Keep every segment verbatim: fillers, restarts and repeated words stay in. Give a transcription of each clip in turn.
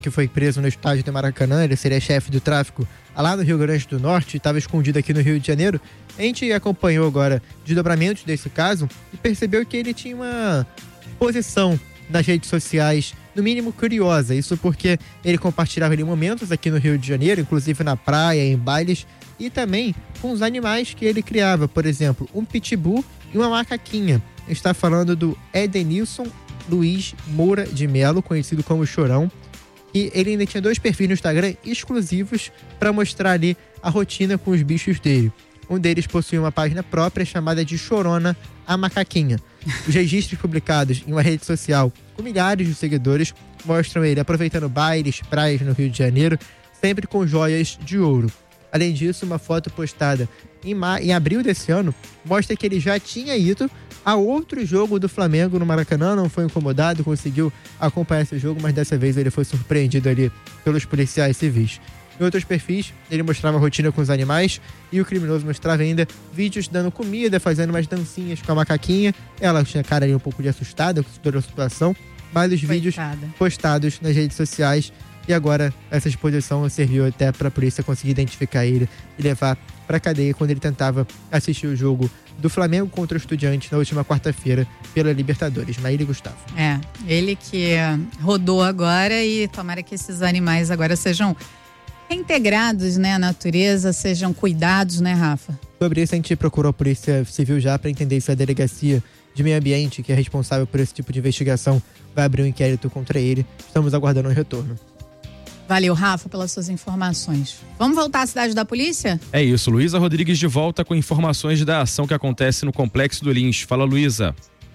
que foi preso no estádio do Maracanã, ele seria chefe do tráfico lá no Rio Grande do Norte, estava escondido aqui no Rio de Janeiro. A gente acompanhou agora desdobramentos desse caso e percebeu que ele tinha uma posição nas redes sociais, no mínimo curiosa. Isso porque ele compartilhava ali momentos aqui no Rio de Janeiro, inclusive na praia, em bailes, e também com os animais que ele criava. Por exemplo, um pitbull e uma macaquinha. A gente está falando do Edenilson Luiz Moura de Melo, conhecido como Chorão. E ele ainda tinha dois perfis no Instagram exclusivos para mostrar ali a rotina com os bichos dele. Um deles possuía uma página própria chamada de Chorona a Macaquinha. Os registros publicados em uma rede social com milhares de seguidores mostram ele aproveitando bailes, praias no Rio de Janeiro, sempre com joias de ouro. Além disso, uma foto postada em, ma- em abril desse ano mostra que ele já tinha ido a outro jogo do Flamengo no Maracanã, não foi incomodado, conseguiu acompanhar esse jogo, mas dessa vez ele foi surpreendido ali pelos policiais civis. Em outros perfis, ele mostrava a rotina com os animais e o criminoso mostrava ainda vídeos dando comida, fazendo umas dancinhas com a macaquinha. Ela tinha cara ali um pouco de assustada com toda a situação, mas os Coitada. vídeos postados nas redes sociais. E agora essa exposição serviu até para a polícia conseguir identificar ele e levar para a cadeia quando ele tentava assistir o jogo do Flamengo contra o Estudiantes na última quarta-feira pela Libertadores. Maíra e Gustavo. É, ele que rodou agora e tomara que esses animais agora sejam reintegrados, né, à natureza, sejam cuidados, né, Rafa? Sobre isso a gente procurou a Polícia Civil já para entender se a Delegacia de Meio Ambiente, que é responsável por esse tipo de investigação, vai abrir um inquérito contra ele. Estamos aguardando um retorno. Valeu, Rafa, pelas suas informações. Vamos voltar à cidade da polícia? É isso, Luísa Rodrigues de volta com informações da ação que acontece no Complexo do Lins. Fala, Luísa.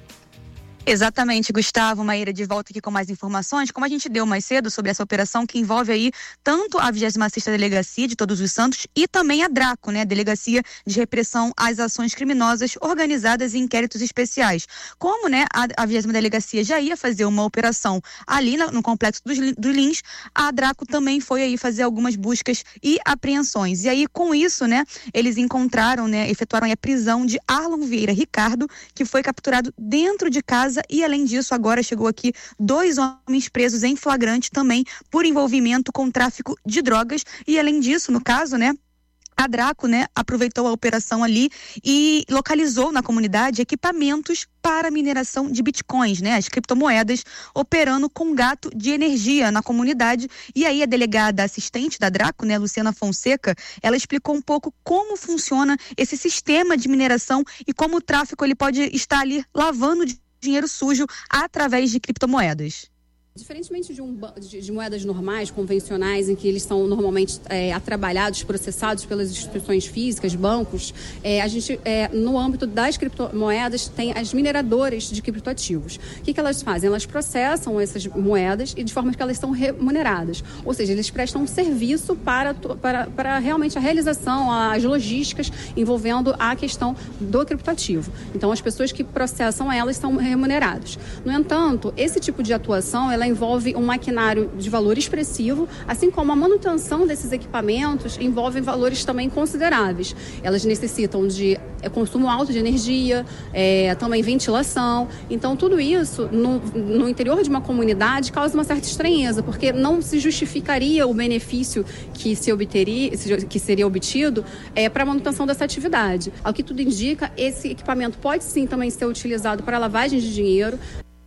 Exatamente, Gustavo, Maíra, de volta aqui com mais informações. Como a gente deu mais cedo sobre essa operação que envolve aí tanto a vigésima sexta Delegacia de Todos os Santos e também a DRACO, né, Delegacia de Repressão às Ações Criminosas Organizadas e Inquéritos Especiais. Como, né, a, a vigésima Delegacia já ia fazer uma operação ali na, no Complexo dos, do Lins, a DRACO também foi aí fazer algumas buscas e apreensões. E aí, com isso, né, eles encontraram, né, efetuaram aí a prisão de Arlon Vieira Ricardo, que foi capturado dentro de casa. E além disso, agora chegou aqui dois homens presos em flagrante também por envolvimento com tráfico de drogas. E além disso, no caso, né, a DRACO, né, aproveitou a operação ali e localizou na comunidade equipamentos para mineração de bitcoins, né, as criptomoedas, operando com gato de energia na comunidade. E aí a delegada assistente da DRACO, né, Luciana Fonseca, ela explicou um pouco como funciona esse sistema de mineração e como o tráfico ele pode estar ali lavando dinheiro sujo através de criptomoedas. Diferentemente de, um, de, de moedas normais, convencionais, em que eles são normalmente é, atrabalhados, processados pelas instituições físicas, bancos, é, a gente, é, no âmbito das criptomoedas, tem as mineradoras de criptoativos. O que, que elas fazem? Elas processam essas moedas e de forma que elas são remuneradas. Ou seja, eles prestam um serviço para, para, para realmente a realização, as logísticas envolvendo a questão do criptoativo. Então, as pessoas que processam elas são remuneradas. No entanto, esse tipo de atuação, ela envolve um maquinário de valor expressivo, assim como a manutenção desses equipamentos envolve valores também consideráveis. Elas necessitam de consumo alto de energia, é, também ventilação. Então, tudo isso no, no interior de uma comunidade causa uma certa estranheza, porque não se justificaria o benefício que, se obteria, que seria obtido é, para a manutenção dessa atividade. Ao que tudo indica, esse equipamento pode sim também ser utilizado para lavagem de dinheiro.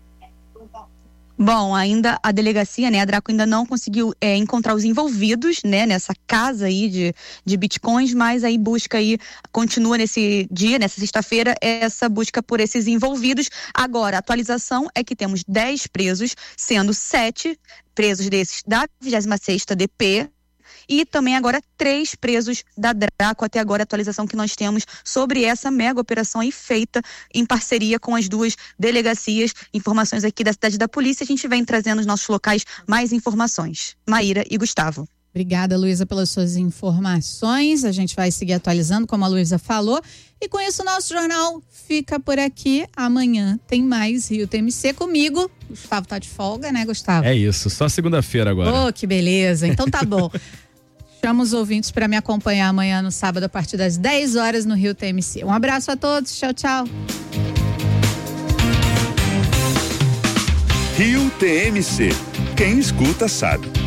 Bom, ainda a delegacia, né, a DRACO ainda não conseguiu é, encontrar os envolvidos, né, nessa casa aí de, de bitcoins, mas aí busca aí, continua nesse dia, nessa sexta-feira, essa busca por esses envolvidos. Agora, a atualização é que temos dez presos, sendo sete presos desses da vigésima sexta D P, e também agora três presos da DRACO, até agora a atualização que nós temos sobre essa mega operação aí feita em parceria com as duas delegacias. Informações aqui da cidade da polícia, a gente vem trazendo nos nossos locais mais informações. Maíra e Gustavo. Obrigada, Luísa, pelas suas informações. A gente vai seguir atualizando, como a Luísa falou. E com isso, o nosso jornal fica por aqui. Amanhã tem mais Rio T M C comigo. Gustavo tá de folga, né, Gustavo? É isso, só segunda-feira agora. Oh, que beleza. Então tá bom. Chamo os ouvintes para me acompanhar amanhã no sábado a partir das dez horas no Rio T M C. Um abraço a todos. Tchau, tchau. Rio T M C. Quem escuta sabe.